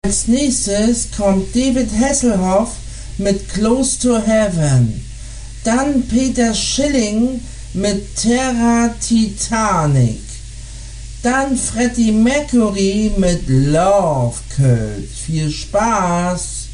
Als nächstes kommt David Hasselhoff mit Close to Heaven. Dann Peter Schilling mit Terra Titanic. Dann Freddie Mercury mit Love Cult. Viel Spaß!